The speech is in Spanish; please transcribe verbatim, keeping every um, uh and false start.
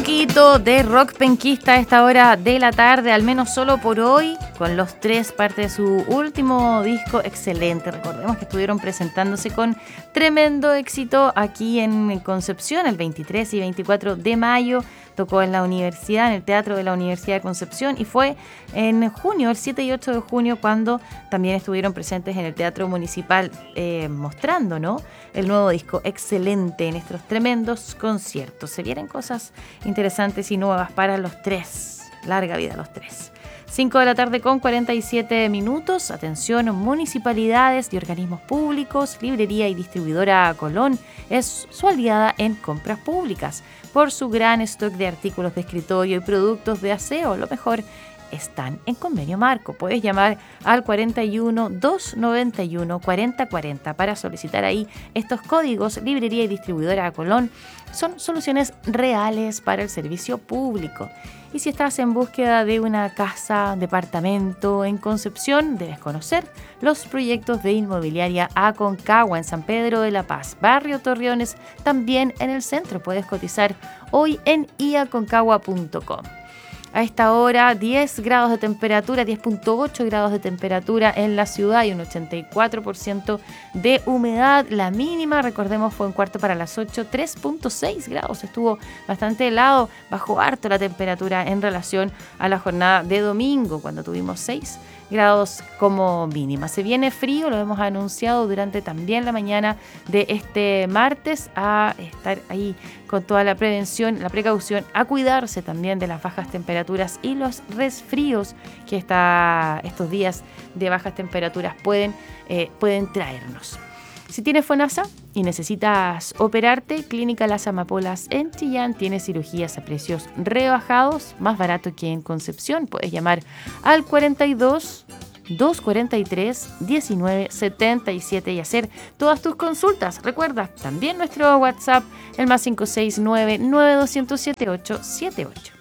poquito de rock penquista a esta hora de la tarde, al menos solo por hoy, con Los Tres, parte de su último disco excelente. Recordemos que estuvieron presentándose con tremendo éxito aquí en Concepción el veintitrés y veinticuatro de mayo. Tocó en la universidad, en el Teatro de la Universidad de Concepción, y fue en junio, el siete y ocho de junio, cuando también estuvieron presentes en el Teatro Municipal eh, mostrando, ¿no?, el nuevo disco excelente en estos tremendos conciertos. Se vienen cosas interesantes y nuevas para Los Tres. Larga vida Los Tres. cinco de la tarde con cuarenta y siete minutos. Atención, municipalidades y organismos públicos. Librería y distribuidora Colón es su aliada en compras públicas. Por su gran stock de artículos de escritorio y productos de aseo, lo mejor están en Convenio Marco. Puedes llamar al cuarenta y uno, doscientos noventa y uno, cuarenta cuarenta para solicitar ahí estos códigos. Librería y distribuidora Colón son soluciones reales para el servicio público. Y si estás en búsqueda de una casa, departamento en Concepción, debes conocer los proyectos de Inmobiliaria Aconcagua en San Pedro de la Paz, Barrio Torreones, también en el centro. Puedes cotizar hoy en i aconcagua punto com. A esta hora, diez grados de temperatura, diez punto ocho grados de temperatura en la ciudad y un ochenta y cuatro por ciento de humedad. La mínima, recordemos, fue un cuarto para las ocho, tres punto seis grados. Estuvo bastante helado, bajó harto la temperatura en relación a la jornada de domingo, cuando tuvimos seis grados como mínima. Se viene frío, lo hemos anunciado durante también la mañana de este martes, a estar ahí con toda la prevención, la precaución, a cuidarse también de las bajas temperaturas y los resfríos que esta, estos días de bajas temperaturas pueden, eh, pueden traernos. Si tienes FONASA y necesitas operarte, Clínica Las Amapolas en Chillán tiene cirugías a precios rebajados, más barato que en Concepción. Puedes llamar al cuarenta y dos, doscientos cuarenta y tres, diecinueve setenta y siete y hacer todas tus consultas. Recuerda, también nuestro WhatsApp, el más cinco seis nueve, nueve dos cero siete, ocho siete ocho.